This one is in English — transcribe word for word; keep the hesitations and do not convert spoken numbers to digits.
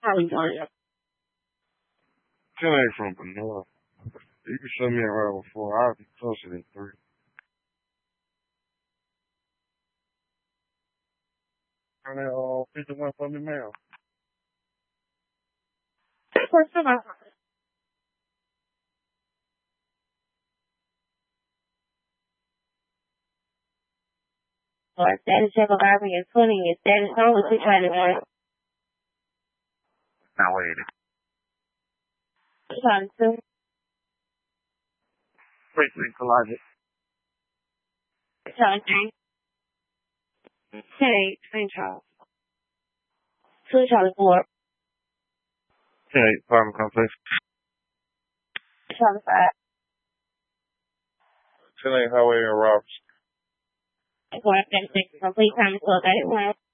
ten eight from Benoit. You can show me around before. I'll be closer than three. And then, uh, fifty-one for me, ma'am. First of all, or status check of R B is twenty, your status home is six ninety-one. Now wait. Two times two. Precinct Logic. Two times three. ten eight, Saint Charles. Two Charlie four. ten eight, apartment complex. Charlie five. ten eight Highway in Robertson. Four thirty-six, complete time is twelve thirty-one.